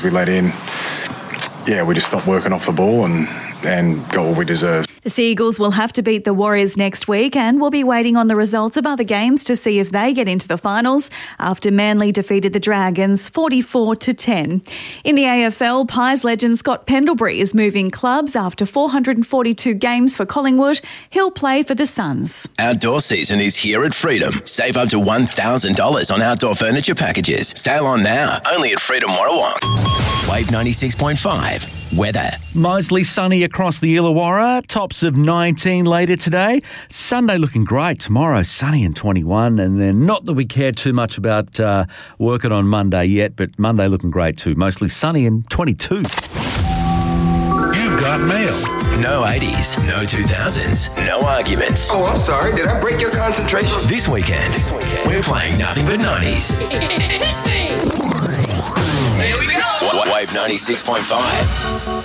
We let in. Yeah, we just stopped working off the ball and got what we deserved. The Seagulls will have to beat the Warriors next week and will be waiting on the results of other games to see if they get into the finals after Manly defeated the Dragons 44-10. In the AFL, Pies legend Scott Pendlebury is moving clubs after 442 games for Collingwood. He'll play for the Suns. Outdoor season is here at Freedom. Save up to $1,000 on outdoor furniture packages. Sail on now, only at Freedom Warrawong. Wave 96.5. Weather. Mostly sunny across the Illawarra. Tops of 19 later today. Sunday looking great. Tomorrow sunny and 21. And then not that we care too much about working on Monday yet, but Monday looking great too. Mostly sunny and 22. You've got mail. No 80s, no 2000s, no arguments. Oh, I'm sorry. Did I break your concentration? This weekend, we're playing nothing but 90s. Here we go. Wave 96.5.